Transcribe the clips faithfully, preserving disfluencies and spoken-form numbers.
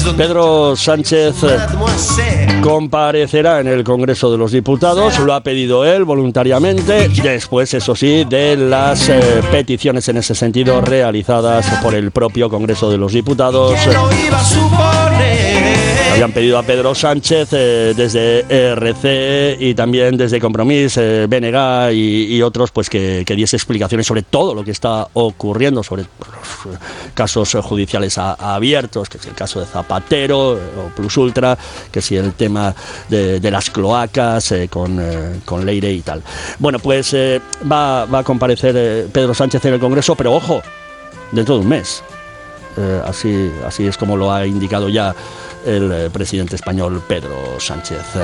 Pedro Sánchez comparecerá en el Congreso de los Diputados, lo ha pedido él voluntariamente, después, eso sí, de las eh, peticiones en ese sentido realizadas por el propio Congreso de los Diputados. Habían pedido a Pedro Sánchez eh, desde R C y también desde Compromís, eh, B N G y, y otros, pues que, que diese explicaciones sobre todo lo que está ocurriendo, sobre los casos judiciales a, a abiertos, que es el caso de Zapatero eh, o Plus Ultra, que si el tema de, de las cloacas eh, con, eh, con Leire y tal. Bueno, pues eh, va, va a comparecer eh, Pedro Sánchez en el Congreso, pero ojo, dentro de un mes. Eh, así, así es como lo ha indicado ya el eh, presidente español Pedro Sánchez. Eh,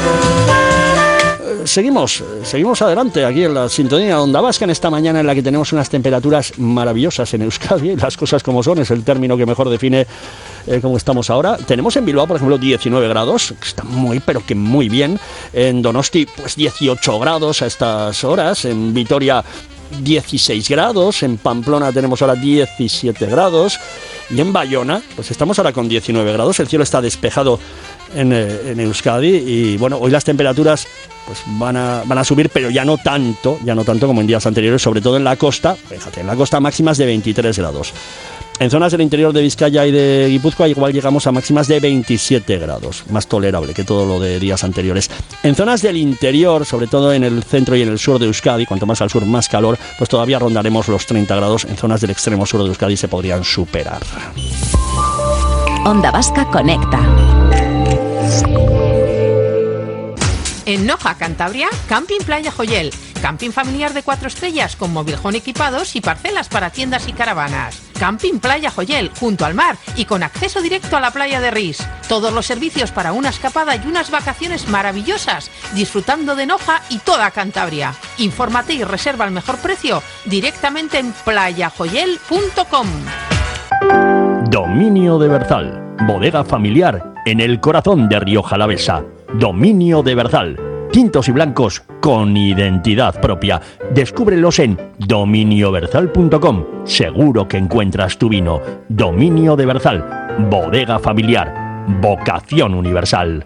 seguimos, seguimos adelante aquí en la sintonía de Onda Vasca en esta mañana en la que tenemos unas temperaturas maravillosas en Euskadi, las cosas como son, es el término que mejor define eh, cómo estamos ahora. Tenemos en Bilbao, por ejemplo, diecinueve grados, que está muy, pero que muy bien. En Donosti, pues dieciocho grados a estas horas. En Vitoria, dieciséis grados, en Pamplona tenemos ahora diecisiete grados y en Bayona pues estamos ahora con diecinueve grados, el cielo está despejado en, en Euskadi y bueno, hoy las temperaturas pues van a, van a subir, pero ya no tanto, ya no tanto como en días anteriores, sobre todo en la costa, fíjate, en la costa máximas de veintitrés grados. En zonas del interior de Vizcaya y de Guipúzcoa igual llegamos a máximas de veintisiete grados, más tolerable que todo lo de días anteriores. En zonas del interior, sobre todo en el centro y en el sur de Euskadi, cuanto más al sur más calor, pues todavía rondaremos los treinta grados. En zonas del extremo sur de Euskadi se podrían superar. Onda Vasca Conecta. En Noja, Cantabria, Camping Playa Joyel. Camping familiar de cuatro estrellas con mobiljón equipados y parcelas para tiendas y caravanas. Camping Playa Joyel, junto al mar y con acceso directo a la playa de Ris. Todos los servicios para una escapada y unas vacaciones maravillosas, disfrutando de Noja y toda Cantabria. Infórmate y reserva al mejor precio directamente en playa joyel punto com. Dominio de Berzal, bodega familiar en el corazón de Rioja Alavesa. Dominio de Berzal, tintos y blancos con identidad propia. Descúbrelos en dominio berzal punto com. Seguro que encuentras tu vino. Dominio de Berzal, bodega familiar, vocación universal.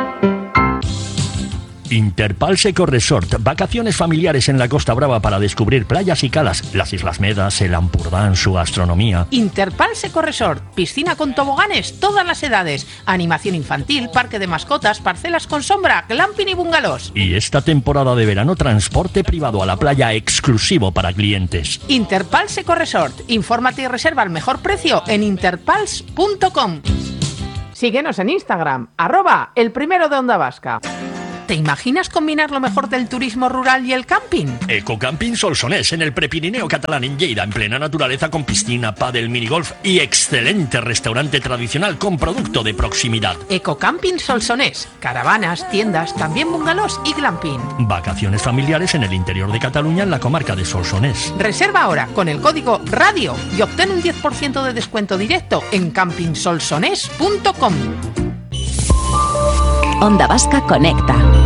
Interpals Eco Resort, vacaciones familiares en la Costa Brava para descubrir playas y calas, las Islas Medas, el Ampurdán, su gastronomía. Interpals Eco Resort, piscina con toboganes, todas las edades, animación infantil, parque de mascotas, parcelas con sombra, glamping y bungalows. Y esta temporada de verano, transporte privado a la playa exclusivo para clientes. Interpals Eco Resort, infórmate y reserva al mejor precio en interpals punto com. Síguenos en Instagram, arroba el primero de Onda Vasca. ¿Te imaginas combinar lo mejor del turismo rural y el camping? Ecocamping Solsonés, en el Prepirineo catalán en Lleida, en plena naturaleza, con piscina, pádel, minigolf y excelente restaurante tradicional con producto de proximidad. Ecocamping Solsonés, caravanas, tiendas, también bungalows y glamping. Vacaciones familiares en el interior de Cataluña, en la comarca de Solsonés. Reserva ahora con el código RADIO y obtén un diez por ciento de descuento directo en camping solsonés punto com. Onda Vasca Conecta.